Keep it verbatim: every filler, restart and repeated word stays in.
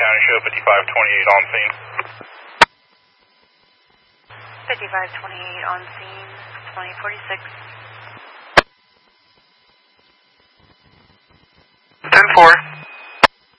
County Show fifty-five twenty-eight on scene. fifty-five twenty-eight on scene, twenty forty-six. ten four.